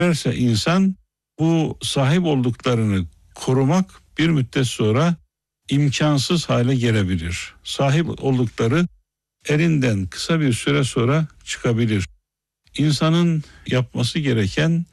verse insan, bu sahip olduklarını korumak bir müddet sonra imkansız hale gelebilir. Sahip oldukları elinden kısa bir süre sonra çıkabilir. İnsanın yapması gereken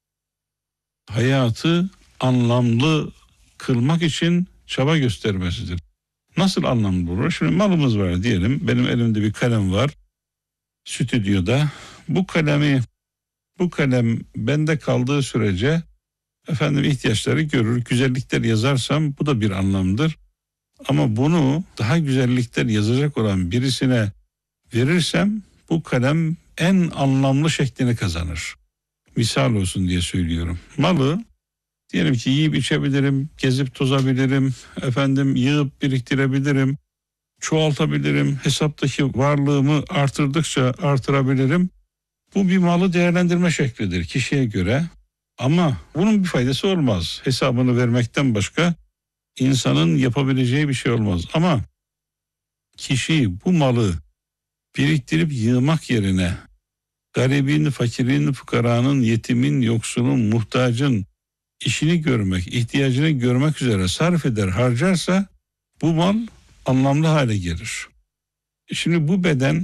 hayatı anlamlı kılmak için çaba göstermesidir. Nasıl anlamlı olur? Şimdi malımız var diyelim. Benim elimde bir kalem var stüdyoda. Bu kalem bende kaldığı sürece ihtiyaçları görür. Güzellikler yazarsam bu da bir anlamdır. Ama bunu daha güzellikler yazacak olan birisine verirsem bu kalem en anlamlı şeklini kazanır. Misal olsun diye söylüyorum. Malı diyelim ki yiyip içebilirim, gezip tozabilirim, yığıp biriktirebilirim, çoğaltabilirim, hesaptaki varlığımı artırdıkça artırabilirim. Bu bir malı değerlendirme şeklidir kişiye göre. Ama bunun bir faydası olmaz. Hesabını vermekten başka insanın yapabileceği bir şey olmaz. Ama kişi bu malı biriktirip yığmak yerine garibin, fakirin, fukaranın, yetimin, yoksulun, muhtacın işini görmek, ihtiyacını görmek üzere sarf eder, harcarsa bu mal anlamlı hale gelir. Şimdi bu beden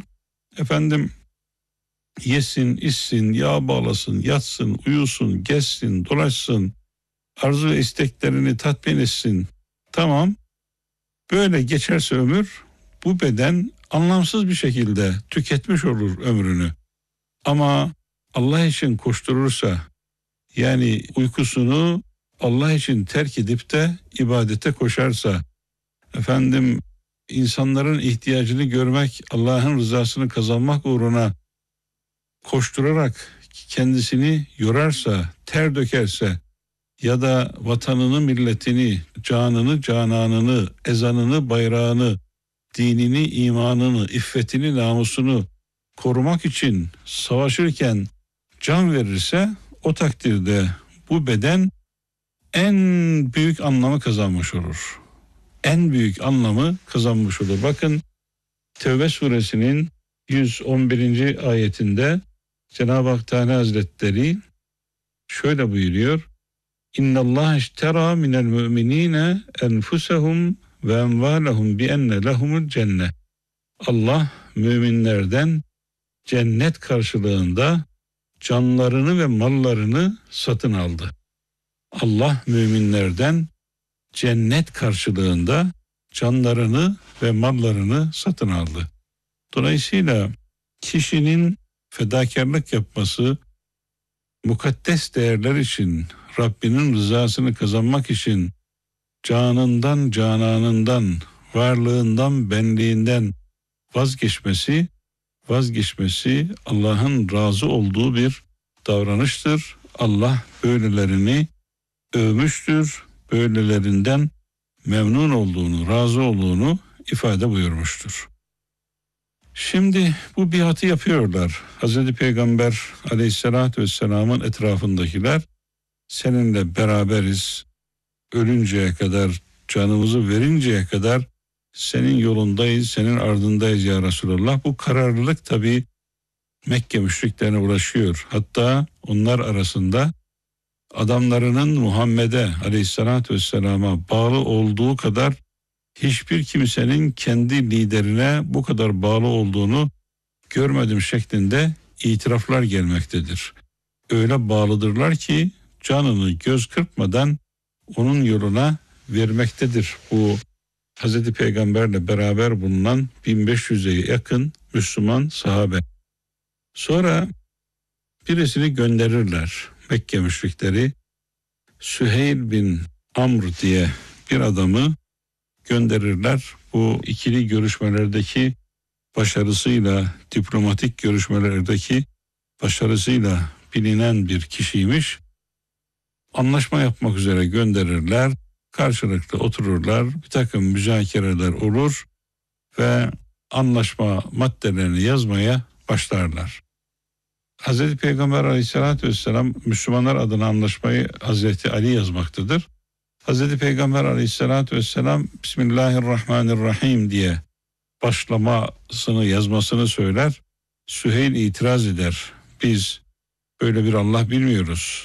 yesin, içsin, yağ bağlasın, yatsın, uyusun, gezsin, dolaşsın, arzu ve isteklerini tatmin etsin. Tamam, böyle geçerse ömür, bu beden anlamsız bir şekilde tüketmiş olur ömrünü. Ama Allah için koşturursa, yani uykusunu Allah için terk edip de ibadete koşarsa, insanların ihtiyacını görmek, Allah'ın rızasını kazanmak uğruna koşturarak kendisini yorarsa, ter dökerse ya da vatanını, milletini, canını, cananını, ezanını, bayrağını, dinini, imanını, iffetini, namusunu korumak için savaşırken can verirse, o takdirde bu beden en büyük anlamı kazanmış olur. En büyük anlamı kazanmış olur. Bakın Tevbe suresinin 111. ayetinde Cenab-ı Hak Teala Hazretleri şöyle buyuruyor. İnnallâhe işterâ minel müminîne enfusehum ve envâlehum bi enne lehumul cennet. Allah müminlerden cennet karşılığında canlarını ve mallarını satın aldı. Allah müminlerden cennet karşılığında canlarını ve mallarını satın aldı. Dolayısıyla kişinin fedakarlık yapması, mukaddes değerler için, Rabbinin rızasını kazanmak için canından, cananından, varlığından, benliğinden vazgeçmesi Allah'ın razı olduğu bir davranıştır. Allah böylelerini övmüştür, böylelerinden memnun olduğunu, razı olduğunu ifade buyurmuştur. Şimdi bu biatı yapıyorlar. Hazreti Peygamber Aleyhisselatü Vesselam'ın etrafındakiler, seninle beraberiz, ölünceye kadar, canımızı verinceye kadar senin yolundayız, senin ardındayız ya Resulallah. Bu kararlılık tabii Mekke müşriklerine ulaşıyor. Hatta onlar arasında adamlarının Muhammed'e Aleyhisselatü Vesselam'a bağlı olduğu kadar hiçbir kimsenin kendi liderine bu kadar bağlı olduğunu görmedim şeklinde itiraflar gelmektedir. Öyle bağlıdırlar ki canını göz kırpmadan onun yoluna vermektedir. Bu Hazreti Peygamberle beraber bulunan 1500'e yakın Müslüman sahabe. Sonra birisini gönderirler Mekke müşrikleri. Süheyl bin Amr diye bir adamı gönderirler. Bu ikili görüşmelerdeki başarısıyla, diplomatik görüşmelerdeki başarısıyla bilinen bir kişiymiş. Anlaşma yapmak üzere gönderirler. Karşılıklı otururlar. Bir takım müzakereler olur ve anlaşma maddelerini yazmaya başlarlar. Hazreti Peygamber Aleyhisselatü Vesselam Müslümanlar adına anlaşmayı Hazreti Ali yazmaktadır. Hazreti Peygamber Aleyhisselatü Vesselam Bismillahirrahmanirrahim diye başlamasını yazmasını söyler. Süheyl itiraz eder. Biz Böyle bir Allah bilmiyoruz.